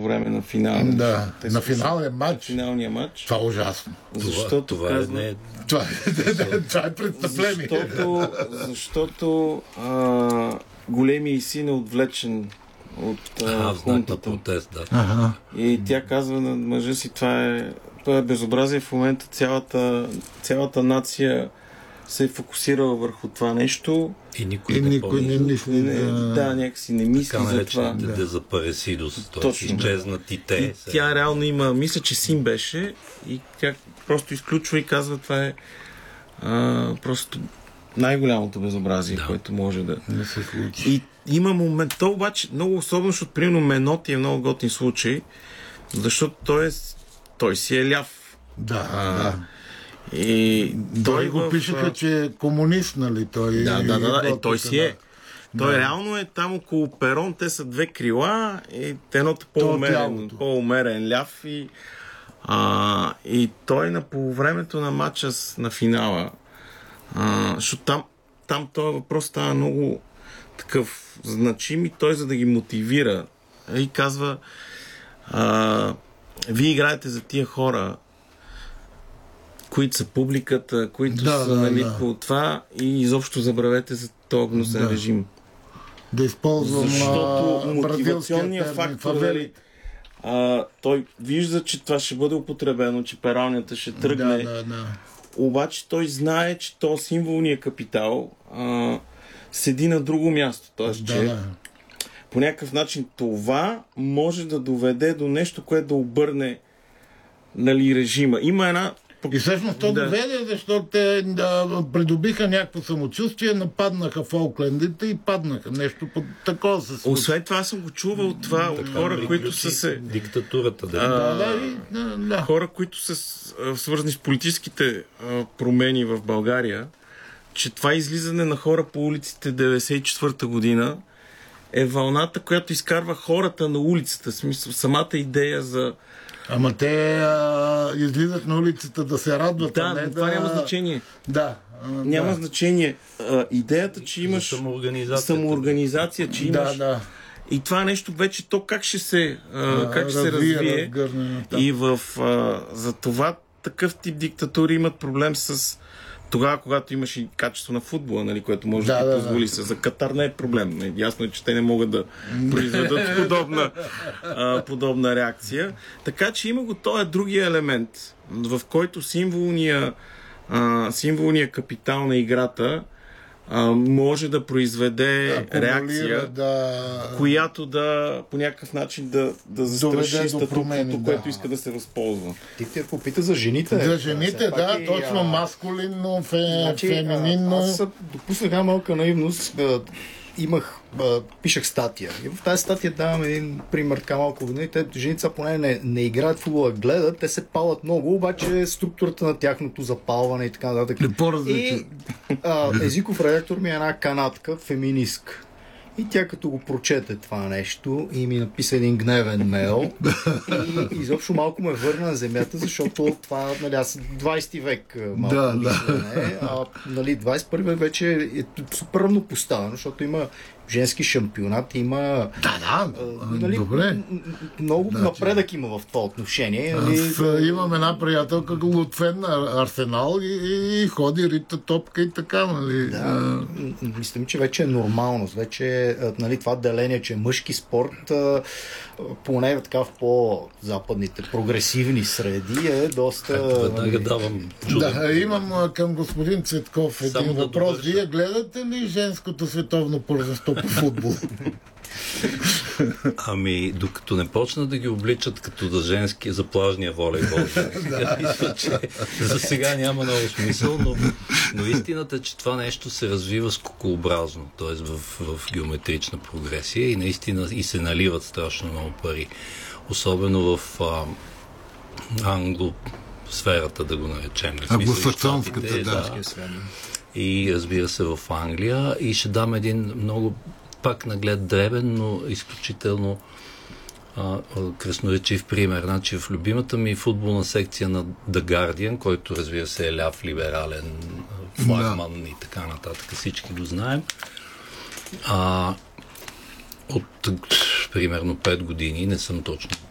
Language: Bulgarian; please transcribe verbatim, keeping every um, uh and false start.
време на финала. Да, на финален матч. Финалния матч. Това е ужасно. Защото това, това казва... е не... Това, това е престъпление. Защото, защото а, големия син е отвлечен от а, а, хунтата. Протест, да. Ага. И тя казва на мъжа си, това е, това е безобразие. В момента цялата, цялата нация се е фокусирала върху това нещо. И никой И не никой помни. не мисли Не, да... да, някакси не мисли Така за това. наречените дезапаресидос, т.е. Точно. изчезнат и те. И тя реално има, мисля, че син беше и тя просто изключва и казва, това е а, просто най-голямото безобразие, Да. което може да... Не се случи. И има момент, то обаче много особено, защото примерно Меноти е много готин случай, защото той, е, той си е ляв. Да, А, да. И Той той го в, пишеха, че е комунист, нали? Той, Да, да, да, да. Е, той си е. Той Да. реално е там около перон, те са две крила, и едното То по-умерен, тялото. по-умерен ляв и, а, и той на полувремето на матча с, на финала, а, защото там, там този въпрос става много такъв значим и той, за да ги мотивира, и казва, а, вие играете за тия хора, които са публиката, които Да, са да, нали, да. по това, и изобщо забравете за този гнусен Да. режим. Да използвам Защото а, мотивационният бразилския термин, фактор, фавели. а, той вижда, че това ще бъде употребено, че пералнята ще тръгне, Да, да, да. обаче той знае, че то символният капитал а, седи на друго място. Тоест, Да, че да. по някакъв начин това може да доведе до нещо, което да обърне нали, режима. Има една... И всъщност то Да. доведе, защото те да, придобиха някакво самочувствие, нападнаха Фолклендите и паднаха. Нещо по такова се случи. Освен това, аз съм го чувал от това, от хора, които са се... Диктатурата, да. А, Да, да, и, да, да. хора, които са с- а, свързани с политическите а, промени в България, че това излизане на хора по улиците деветдесет и четвърта година е вълната, която изкарва хората на улицата. В смисъл, самата идея за... Ама те а, излизат на улицата да се радват, а Да, не но това да... няма значение. Да. а, Няма да. значение. А, идеята, че имаш самоорганизацията. самоорганизация, че Да, имаш... да. И това нещо вече, то как ще се, а, как ще се развие, развие. разгърне натам. И в, а, за това такъв тип диктатури имат проблем с тогава, когато имаш и качество на футбола, нали, което може да, Да, да да, позволи да. се. За Катар не е проблем. Не, ясно е, че те не могат да произведат подобна, а, подобна реакция. Така че има го този другия елемент, в който символния, а, символния капитал на играта а, може да произведе Акумулира, реакция, да... която да по някакъв начин да, да застраши до статуквото, промени, да. което иска да се възползва. Ти те попита за жените. За жените, Все да, пак и, точно а, маскулинно, фе, Значи, фемининно. а, аз допуснах една малка наивност. А, имах, а, пишах статия. И в тази статия давам един пример така малко. И те женица поне не, не играят в футбола, гледат, те се палят много, обаче структурата на тяхното запалване и така нататък. Е по-различно. И а, езиков редактор ми е една канадка, феминистка. И тя като го прочете това нещо и ми написа един гневен мейл и изобщо малко ме върна на земята, защото това, нали, аз двайсети век малко Да, да. мислене, а нали, двайсет и първи век вече е супер равнопоставено, защото има женски шампионат, има Да, да, а, нали, добре. м- м- много Да, напредък има в това отношение. Нали, Аз а, имам една приятелка, Лутвен на Арсенал и, и, и ходи, рита топка и така, нали. Да, А, м- м- мисля, че вече е нормалност. Вече а, нали, това деление, че е мъжки спорт, а, поне така в по-западните прогресивни среди е доста... Ето, веднага давам чудо. Да, имам а, към господин Цветков един Само да въпрос. довърша. Вие гледате ли женското световно първенство по футбол? Ами, докато не почна да ги обличат като за женски, за плажния волейбол, мисля, че за сега няма много смисъл, но, но истината е, че това нещо се развива скокообразно, т.е. В, в геометрична прогресия и наистина и се наливат страшно много пари. Особено в а, англосферата, да го наречем. В смисъл, Англосаксонската, и щатите, да. И разбира се в Англия. И ще дам един много пак наглед дребен, но изключително а, а, красноречив пример. Значи в любимата ми футболна секция на The Guardian, който разбира се е ляв, либерален, флагман да. И така нататък, всички го знаем. А, от примерно пет години, не съм точно